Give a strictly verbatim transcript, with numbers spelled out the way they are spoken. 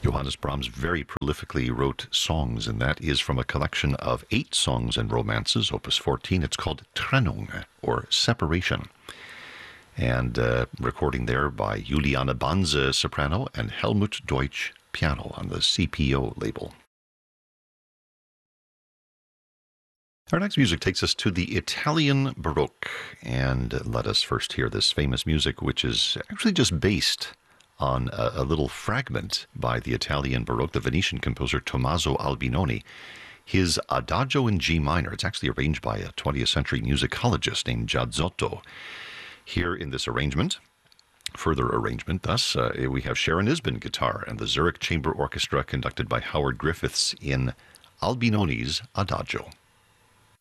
Johannes Brahms very prolifically wrote songs, and that is from a collection of eight songs and romances, opus fourteen. It's called Trennung, or Separation. And uh, recording there by Juliane Banze, soprano, and Helmut Deutsch, piano, on the C P O label. Our next music takes us to the Italian Baroque, and let us first hear this famous music, which is actually just based on a, a little fragment by the Italian Baroque, the Venetian composer Tommaso Albinoni, his Adagio in G minor. It's actually arranged by a twentieth century musicologist named Giazzotto. Here in this arrangement, further arrangement thus, uh, we have Sharon Isbin guitar and the Zurich Chamber Orchestra conducted by Howard Griffiths in Albinoni's Adagio.